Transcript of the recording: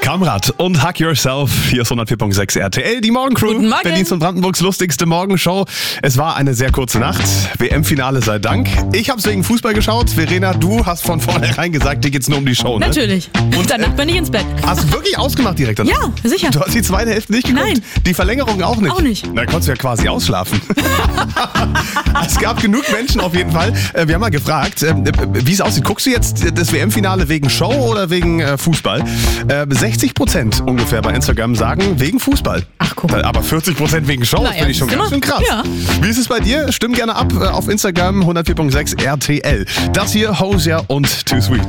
Kamrat und Hug Yourself. Hier ist 104.6 RTL, die Morgencrew. Guten Morgen. Berlins und Brandenburgs lustigste Morgenshow. Es war eine sehr kurze Nacht. WM-Finale sei Dank. Ich habe wegen Fußball geschaut. Verena, du hast von vornherein gesagt, dir geht's nur um die Show, ne? Natürlich. Und danach bin ich ins Bett. Hast du wirklich ausgemacht direkt danach? Ja, sicher. Du hast die zweite Hälfte nicht geguckt? Nein. Die Verlängerung auch nicht? Auch nicht. Na, konntest du ja quasi ausschlafen. Es gab genug Menschen auf jeden Fall. Wir haben mal gefragt, wie es aussieht. Guckst du jetzt das WM-Finale wegen Show oder wegen Fußball? 60% ungefähr bei Instagram sagen wegen Fußball. Ach, guck. Aber 40% wegen Show, Na das finde ich schon ja, ganz schön krass. ja. Wie ist es bei dir? Stimm gerne ab auf Instagram 104.6 RTL. Das hier, Hosier und Too Sweet.